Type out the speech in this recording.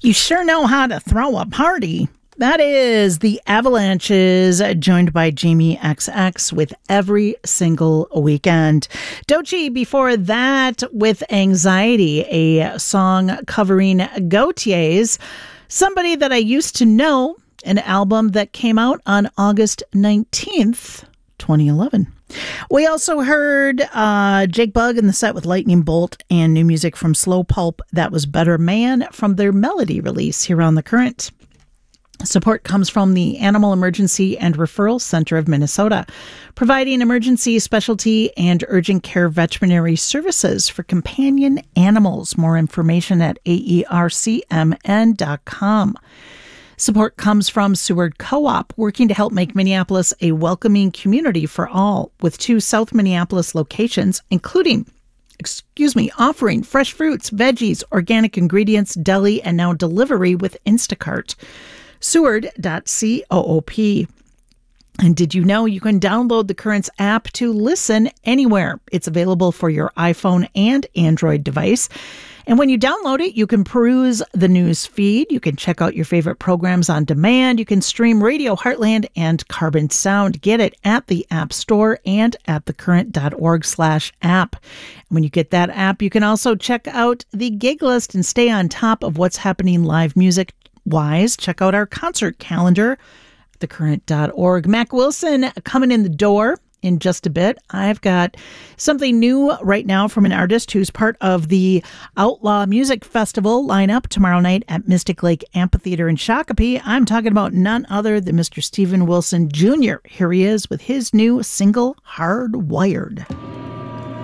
You sure know how to throw a party. That is the Avalanches, joined by Jamie XX with Every Single Weekend. Doechii before that with Anxiety, a song covering Gotye's Somebody That I Used to Know, an album that came out on August 19th, 2011. We also heard Jake Bugg in the set with Lightning Bolt and new music from Slow Pulp. That was Better Man from their Melody release here on The Current. Support comes from the Animal Emergency and Referral Center of Minnesota, providing emergency, specialty, and urgent care veterinary services for companion animals. More information at aercmn.com. Support comes from Seward Co-op, working to help make Minneapolis a welcoming community for all, with 2 South Minneapolis locations, including offering fresh fruits, veggies, organic ingredients, deli, and now delivery with Instacart. Seward.coop. And did you know you can download the Currents app to listen anywhere? It's available for your iPhone and Android device. And when you download it, you can peruse the news feed. You can check out your favorite programs on demand. You can stream Radio Heartland and Carbon Sound. Get it at the App Store and at thecurrent.org/app. When you get that app, you can also check out the gig list and stay on top of what's happening live music wise. Check out our concert calendar, thecurrent.org. Mac Wilson coming in the door in just a bit. I've got something new right now from an artist who's part of the Outlaw Music Festival lineup tomorrow night at Mystic Lake Amphitheater in Shakopee. I'm talking about none other than Mr. Steven Wilson Jr. Here he is with his new single, Hardwired.